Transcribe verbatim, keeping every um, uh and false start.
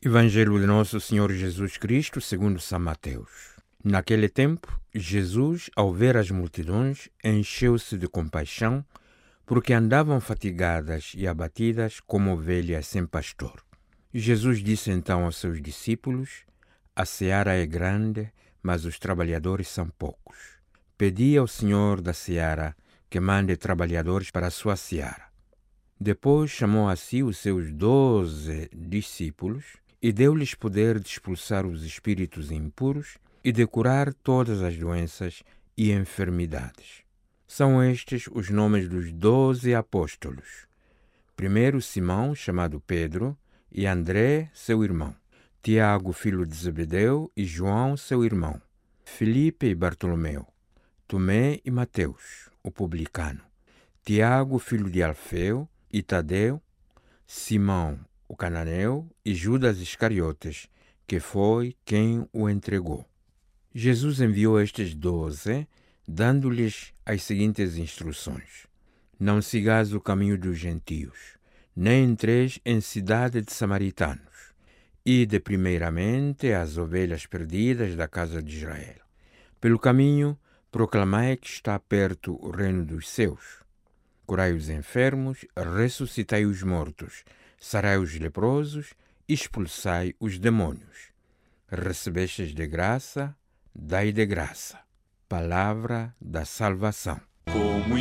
Evangelho de Nosso Senhor Jesus Cristo, segundo São Mateus. Naquele tempo, Jesus, ao ver as multidões, encheu-se de compaixão, porque andavam fatigadas e abatidas como ovelhas sem pastor. Jesus disse então aos seus discípulos: A seara é grande, mas os trabalhadores são poucos. Pedi ao Senhor da seara que mande trabalhadores para a sua seara. Depois chamou a si os seus doze discípulos e deu-lhes poder de expulsar os espíritos impuros e de curar todas as doenças e enfermidades. São estes os nomes dos doze apóstolos. Primeiro Simão, chamado Pedro, e André, seu irmão. Tiago, filho de Zebedeu, e João, seu irmão. Filipe e Bartolomeu. Tomé e Mateus, o publicano. Tiago, filho de Alfeu, e Tadeu. Simão, o cananeu, e Judas Iscariotes, que foi quem o entregou. Jesus enviou estes doze, dando-lhes as seguintes instruções: Não sigais o caminho dos gentios, nem entreis em cidade de samaritanos. Ide primeiramente às ovelhas perdidas da casa de Israel. Pelo caminho, proclamai que está perto o reino dos céus. Curai os enfermos, ressuscitai os mortos, sarai os leprosos, expulsai os demônios. Recebestes de graça, dai de graça. Palavra da salvação. Como